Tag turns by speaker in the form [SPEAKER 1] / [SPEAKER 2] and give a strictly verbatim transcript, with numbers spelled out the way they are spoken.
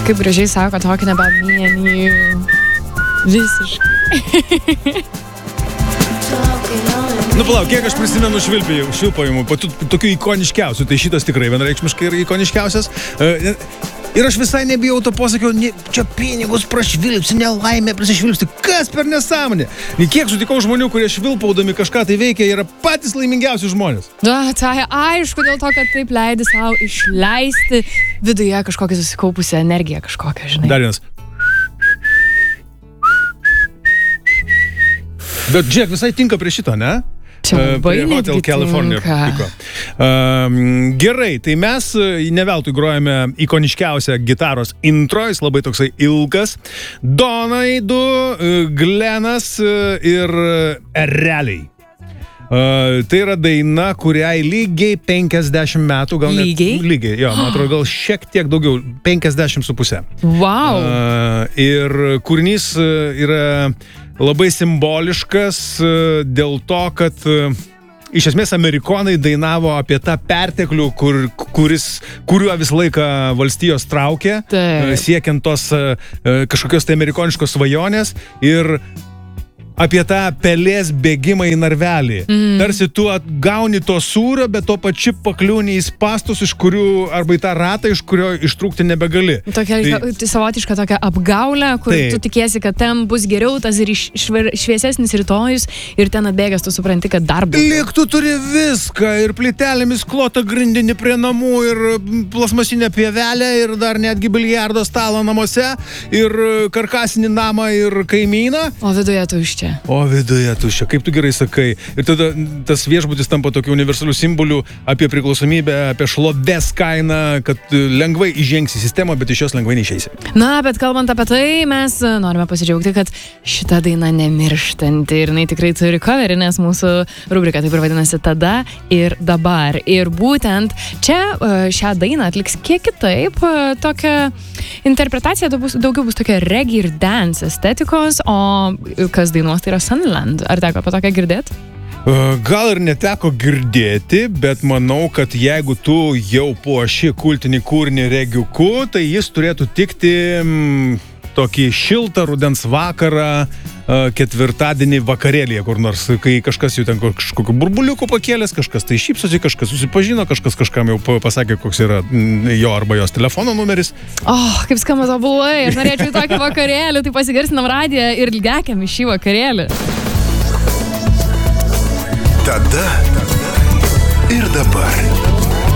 [SPEAKER 1] Kaip gražiai sako, talking about me and you. Visiškai.
[SPEAKER 2] Nu, palauk, kiek aš prisimenu švilpėjimų, tokių ikoniškiausių, tai šitas tikrai vienareikšmiškai yra ikoniškiausias. Ir aš visai nebijau to posakio, čia pinigus prašvilpsi, nelaimė prasišvilpsi. Kas per nesąmonė? Kiek sutikau žmonių, kurie švilpaudami kažką tai veikia, yra patys laimingiausi žmonės.
[SPEAKER 1] Da, tai aišku, dėl to, kad taip leidi savo išleisti viduje kažkokią susikaupusią energiją, kažkokią, žinai.
[SPEAKER 2] Dar vienas. Bet, žiūrėk, visai tinka prie šito, ne?
[SPEAKER 1] Čia labai
[SPEAKER 2] uh, Hotel California. Um, gerai, tai mes ne veltui grojame ikoniškiausią gitaros intro, jis labai toksai ilgas. Donai du, Glenas ir Ereliai. Uh, tai yra daina, kuriai lygiai penkiasdešimt metų, gal net...
[SPEAKER 1] Lygiai?
[SPEAKER 2] Lygiai, jo, man atrodo, gal šiek tiek daugiau, penkiasdešimt su pusė.
[SPEAKER 1] Wow!
[SPEAKER 2] Uh, ir kūrinys yra labai simboliškas dėl to, kad iš esmės amerikonai dainavo apie tą perteklių, kur, kuris, kuriuo visą laiką valstijos traukė,
[SPEAKER 1] Taip.
[SPEAKER 2] siekiant tos kažkokios tai amerikoniškos svajonės ir apie tą pelės bėgimą į narvelį. Mm. Tarsi tu gauni to sūrio, bet to pačiu pakliūni į spastus, iš kurių, arba į tą ratą, iš kurio ištrūkti nebegali.
[SPEAKER 1] Tokia tai, savotiška tokia apgaulė, kur tai, tu tikiesi, kad ten bus geriau, tas ir šver, šviesesnis rytojus ir ten atbėgęs, tu supranti, kad dar bus.
[SPEAKER 2] Lyg tu turi viską ir plytelėmis klotą grindinį prie namų ir plasmasinę pievelę ir dar netgi biliardo stalą namuose ir karkasinį namą ir kaimyną.
[SPEAKER 1] O viduje tuščia.
[SPEAKER 2] O viduje tuščia, kaip tu gerai sakai. Ir tada tas viešbutis tampa tokiu universaliu simboliu apie priklausomybę, apie šlovės kainą, kad lengvai įžengs į sistemą, bet iš jos lengvai neišeisi.
[SPEAKER 1] Na, bet kalbant apie tai, mes norime pasidžiaugti, kad šita daina nemirštanti ir jinai tikrai turi coverį, nes mūsų rubrika taip ir vadinasi Tada ir dabar. Ir būtent čia šią dainą atliks kiek kitaip, tokia interpretacija daugiau bus tokia reggae ir dance estetikos, o kas dainuos tai yra Sunderland. Ar teko apie tokią girdėti?
[SPEAKER 2] Gal ir neteko girdėti, bet manau, kad jeigu tu jau puoši kultinį kūrinį regiuku, tai jis turėtų tikti mm, tokį šiltą rudens vakarą, ketvirtadienį vakarėlėje, kur nors, kai kažkas jau ten kažkokio burbuliuko pakėlės, kažkas tai šypsosi, kažkas susipažino, kažkas kažkam jau pasakė, koks yra jo arba jos telefono numeris.
[SPEAKER 1] O, oh, kaip skamba tobulai, aš norėčiau į tokį vakarėlį, tai pasigarsinam radiją ir ilgekiam į šį vakarėlį.
[SPEAKER 3] Tada ir dabar.